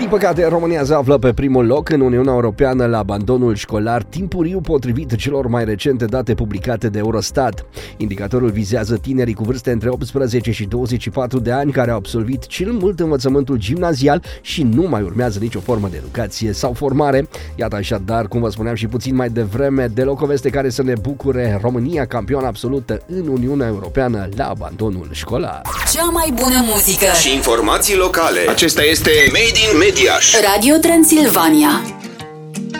Din păcate, România se află pe primul loc în Uniunea Europeană la abandonul școlar timpuriu, potrivit celor mai recente date publicate de Eurostat. Indicatorul vizează tinerii cu vârste între 18 și 24 de ani care au absolvit cel mult învățământul gimnazial și nu mai urmează nicio formă de educație sau formare. Iată așadar, cum vă spuneam și puțin mai devreme, deloc o veste care să ne bucure: România campioană absolută în Uniunea Europeană la abandonul școlar. Cea mai bună muzică și informații locale. Acesta este Made in Mediaș. Radio Transilvania.